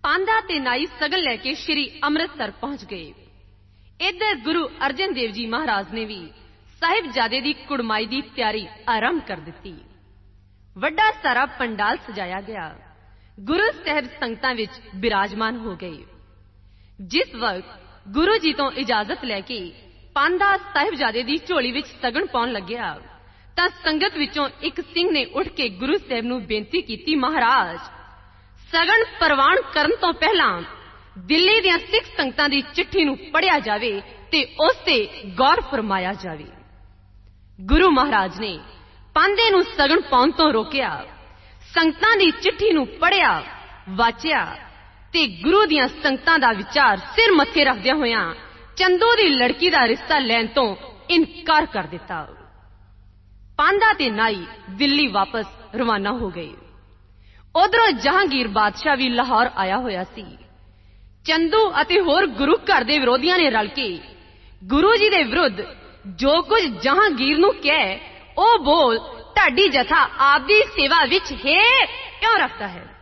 पांधा ते नाई सगन लैके श्री अमृतसर पहुंच गए। इधर गुरु अर्जन देव जी महाराज ने भी साहिबजादे दी कुड़माई दी तैयारी आरंभ कर दी। वड्डा सारा पंडाल सजाया गया। गुरु साहब संगतां विच विराजमान हो गए। जिस वक्त गुरु जी तो इजाजत लैके पांधा साहिबजादे दी झोली विच सगन पाउण लग्या तां संगत विचों एक सिंह ने उठ के गुरु साहब नूं बेनती कीती, महाराज सगन प्रवान करन तो पहलां दिल्ली दीआं सिख संगतां दी चिट्ठी नूं पढ़िया जावे ते उस ते गौर फरमाया जावे। गुरु महाराज ने पांधे नूं सगन पाउण तो रोकिया, संगतां दी चिट्ठी नूं पढ़िया वाचिया ते गुरु दीआं संगतां दा विचार सिर मत्थे रखदिआं होइआं चंदू दी लड़की दा रिश्ता लैण तो इनकार कर दिता। पांधा ते नाई दिल्ली वापस रवाना हो गए। उधरों जहांगीर बादशाह भी लाहौर आया होया सी। चंदू अते होर गुरु घर दे विरोधियां ने रल के गुरु जी दे विरुद्ध जो कुछ जहांगीर नूं कहे ओ बोल ढाडी जथा आप दी सेवा विच है क्यों रखता है।